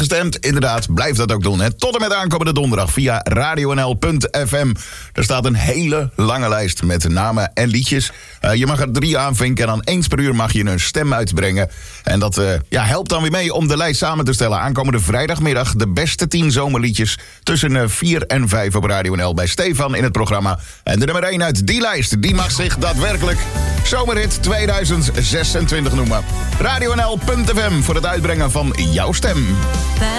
gestemd? Inderdaad, blijf dat ook doen. Hè. Tot en met aankomende donderdag via radionl.fm. Er staat een hele lange lijst met namen en liedjes. Je mag er 3 aanvinken en dan eens per uur mag je een stem uitbrengen. En dat helpt dan weer mee om de lijst samen te stellen. Aankomende vrijdagmiddag de beste 10 zomerliedjes tussen 4 en 5 op Radio NL bij Stefan in het programma. En de nummer 1 uit die lijst, die mag zich daadwerkelijk Zomerhit 2026 noemen. RadioNL.fm voor het uitbrengen van jouw stem.